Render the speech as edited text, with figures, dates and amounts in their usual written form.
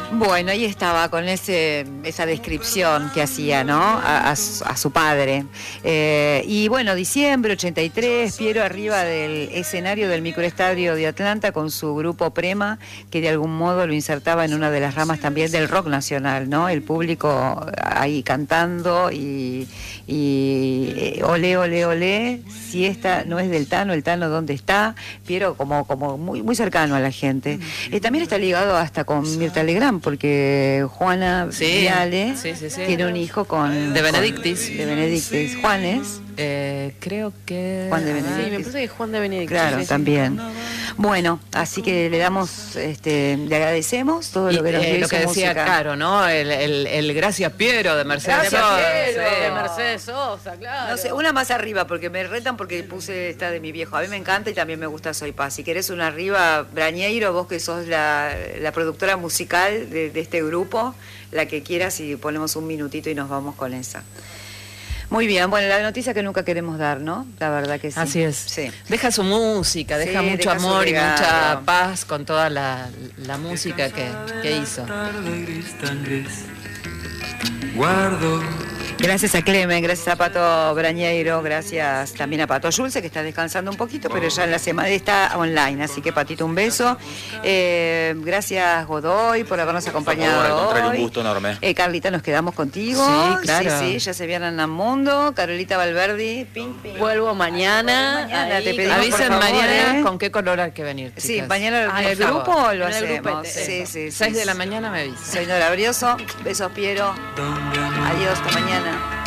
Bueno, ahí estaba con esa descripción que hacía, ¿no? A su padre. Y bueno, diciembre 83, Piero arriba del escenario del microestadio de Atlanta con su grupo Prema, que de algún modo lo insertaba en una de las ramas también del rock nacional, ¿no? El público ahí cantando y olé, olé, olé, si esta no es del Tano, el Tano ¿dónde está? Piero como muy, muy cercano a la gente. También está ligado hasta con Mirta Legrand, porque Juana Viale tiene un hijo de Benedictis. De Benedictis. Juanes. Creo que... Juan de Benedictis. Sí, me parece que Juan de Benedictis. Claro, también. Bueno, así que le damos, le agradecemos todo lo que nos dio lo que decía música. Caro, ¿no? El Gracias Piero de Mercedes Sosa. De Mercedes Sosa, claro. No sé, una más arriba, porque me retan porque puse esta de mi viejo. A mí me encanta y también me gusta Soy Paz. Si querés una arriba, Brañeiro, vos que sos la productora musical de este grupo, la que quieras, y ponemos un minutito y nos vamos con esa. Muy bien, bueno, la noticia que nunca queremos dar, ¿no? La verdad que sí. Así es. Sí. Deja su música, deja mucho amor y mucha paz con toda la música que hizo. Guardo. Gracias a Clemen, gracias a Pato Brañeiro, gracias también a Pato Yulce, que está descansando un poquito, pero ya en la semana está online, así que Patito, un beso. Gracias Godoy por habernos acompañado. Al contrario, hoy. un gusto enorme. Carlita, nos quedamos contigo. Sí, claro. Sí, ya se vienen al mundo. Carolita Valverdi, Vuelvo mañana. Te pedimos, avisen por favor, mañana con qué color hay que venir, chicas. Sí, mañana en el por favor. grupo lo En el hacemos. grupete. Sí. 6 de la mañana me avisan. Soy Nora Brioso, besos Piero. Adiós, hasta mañana.